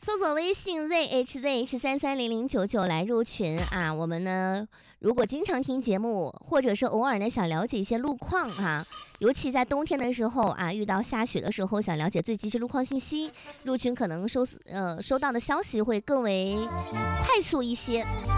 搜索微信 zhzh330099来入群啊。我们呢，如果经常听节目，或者是偶尔呢想了解一些路况啊，尤其在冬天的时候啊，遇到下雪的时候，想了解最及时路况信息，入群可能收到的消息会更为快速一些。